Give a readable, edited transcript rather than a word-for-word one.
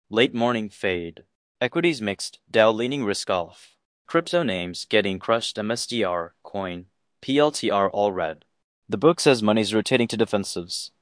Late morning fade. Equities mixed, Dow leaning risk off. Crypto names getting crushed, MSDR, coin, PLTR all red. The book says money's rotating to defensives.